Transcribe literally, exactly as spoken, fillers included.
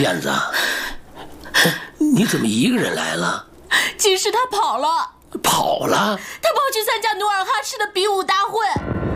燕子，你怎么一个人来了？ 金氏他跑了。 跑了？ 他跑去参加努尔哈赤的比武大会。